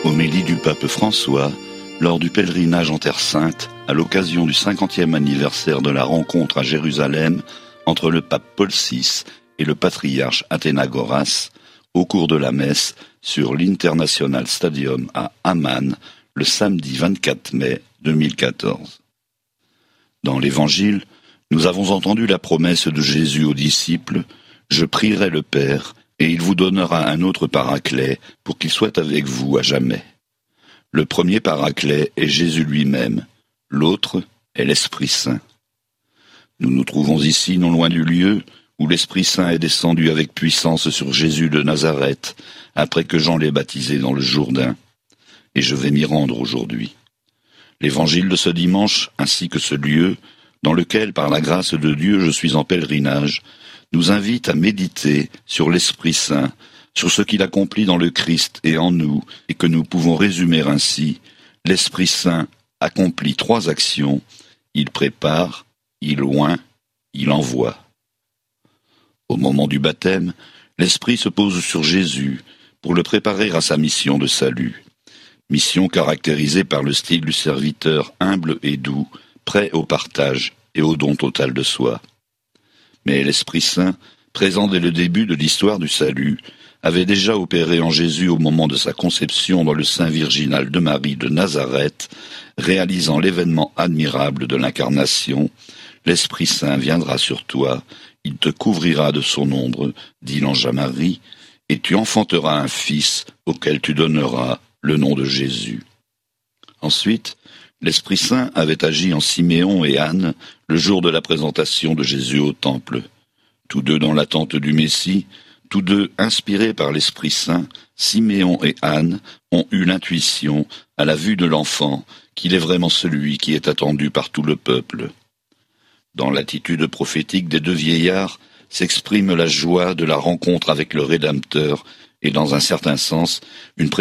Homélie du pape François lors du pèlerinage en Terre Sainte à l'occasion du 50e anniversaire de la rencontre à Jérusalem entre le pape Paul VI et le patriarche Athénagoras au cours de la messe sur l'International Stadium à Amman le samedi 24 mai 2014. Dans l'Évangile, nous avons entendu la promesse de Jésus aux disciples « Je prierai le Père, et il vous donnera un autre paraclet pour qu'il soit avec vous à jamais ». Le premier paraclet est Jésus lui-même, l'autre est l'Esprit Saint. Nous nous trouvons ici non loin du lieu où l'Esprit Saint est descendu avec puissance sur Jésus de Nazareth, après que Jean l'ait baptisé dans le Jourdain. Et je vais m'y rendre aujourd'hui. L'évangile de ce dimanche, ainsi que ce lieu, dans lequel, par la grâce de Dieu, je suis en pèlerinage, nous invite à méditer sur l'Esprit Saint, sur ce qu'il accomplit dans le Christ et en nous, et que nous pouvons résumer ainsi. L'Esprit Saint accomplit 3 actions. Il prépare, il oint, il envoie. Au moment du baptême, l'Esprit se pose sur Jésus pour le préparer à sa mission de salut. Mission caractérisée par le style du serviteur humble et doux, prêt au partage et au don total de soi. Mais l'Esprit Saint, présent dès le début de l'histoire du salut, avait déjà opéré en Jésus au moment de sa conception dans le sein virginal de Marie de Nazareth, réalisant l'événement admirable de l'incarnation. L'Esprit Saint viendra sur toi, il te couvrira de son ombre, dit l'ange à Marie, et tu enfanteras un fils auquel tu donneras le nom de Jésus. Ensuite, l'Esprit Saint avait agi en Siméon et Anne le jour de la présentation de Jésus au temple. Tous deux dans l'attente du Messie, tous deux inspirés par l'Esprit Saint, Siméon et Anne ont eu l'intuition, à la vue de l'enfant, qu'il est vraiment celui qui est attendu par tout le peuple. Dans l'attitude prophétique des 2 vieillards s'exprime la joie de la rencontre avec le Rédempteur et, dans un certain sens, une